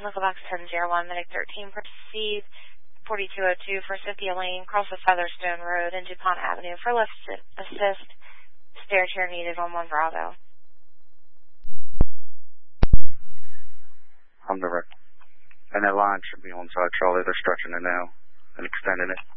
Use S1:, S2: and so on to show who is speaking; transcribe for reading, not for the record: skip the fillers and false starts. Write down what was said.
S1: Local Box 1001, Medic 13, proceed 4202 for Cynthia Lane, cross the Featherstone Road and DuPont Avenue for lift assist. Stair chair needed on 1 Bravo.
S2: I'm direct. And that line should be on side, Charlie. They're stretching it now and extending it.